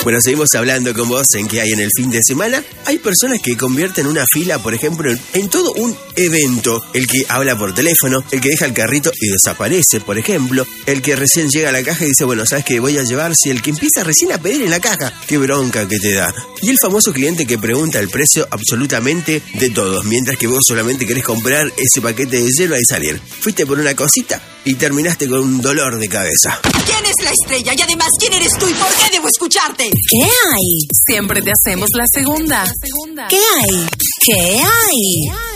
Bueno, seguimos hablando con vos en qué hay en el fin de semana. Hay personas que convierten una fila, por ejemplo, en todo un evento. El que habla por teléfono, el que deja el carrito y desaparece, por ejemplo. El que recién llega a la caja y dice, bueno, ¿sabes qué voy a llevar? Si el que empieza recién a pedir en la caja, qué bronca que te da. Y el famoso cliente que pregunta el precio absolutamente de todos, mientras que vos solamente querés comprar ese paquete de yerba y salir. Fuiste por una cosita y terminaste con un dolor de cabeza. ¿Quién es la estrella? Y además, ¿quién eres tú y por qué debo escucharte? ¿Qué hay? Siempre te hacemos la segunda. ¿Qué hay? ¿Qué hay?